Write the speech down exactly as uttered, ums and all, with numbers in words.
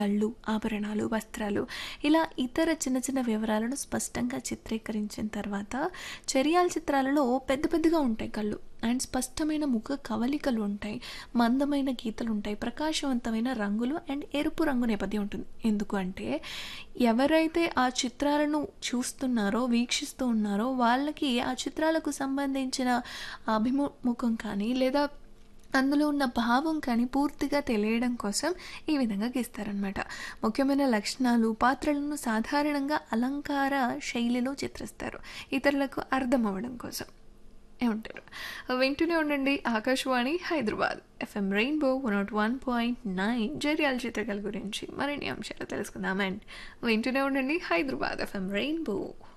కళ్ళు, ఆభరణాలు, వస్త్రాలు ఇలా ఇతర చిన్న చిన్న వివరాలను స్పష్టంగా చిత్రీకరించిన తర్వాత చెరియాల చిత్రాలలో పెద్ద పెద్దగా ఉంటాయి కళ్ళు అండ్ స్పష్టమైన ముఖ కవలికలు ఉంటాయి, మందమైన గీతలు ఉంటాయి, ప్రకాశవంతమైన రంగులు అండ్ ఎరుపు రంగు నేపథ్యం ఉంటుంది. ఎందుకు అంటే ఎవరైతే ఆ చిత్రాలను చూస్తున్నారో వీక్షిస్తూ ఉన్నారో వాళ్ళకి ఆ చిత్రాలకు సంబంధించిన అభిముఖం కానీ లేదా అందులో ఉన్న భావం కానీ పూర్తిగా తెలియడం కోసం ఈ విధంగా గీస్తారనమాట. ముఖ్యమైన లక్షణాలు, పాత్రలను సాధారణంగా అలంకార శైలిలో చిత్రిస్తారు ఇతరులకు అర్థం అవ్వడం కోసం. ఏమంటారు? వింటూనే ఉండండి Akashvani Hyderabad FM rainbow one not one point nine జర్యాల చిత్రకళ గురించి మరిన్ని అంశాలు తెలుసుకుందాం. అండ్ వింటూనే ఉండండి హైదరాబాద్ ఎఫ్ఎం రెయిన్బో.